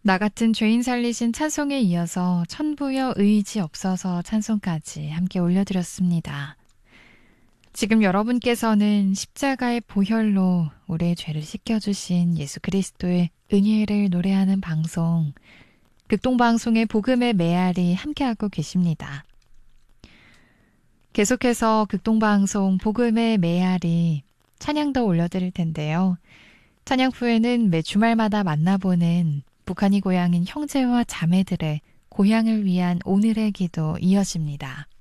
나 같은 죄인 살리신 찬송에 이어서 천부여 의지 없어서 찬송까지 함께 올려드렸습니다. 지금 여러분께서는 십자가의 보혈로 우리의 죄를 씻겨주신 예수 그리스도의 은혜를 노래하는 방송, 극동방송의 복음의 메아리 함께하고 계십니다. 계속해서 극동방송 복음의 메아리 찬양도 올려드릴 텐데요. 찬양 후에는 매 주말마다 만나보는 북한이 고향인 형제와 자매들의 고향을 위한 오늘의 기도 이어집니다.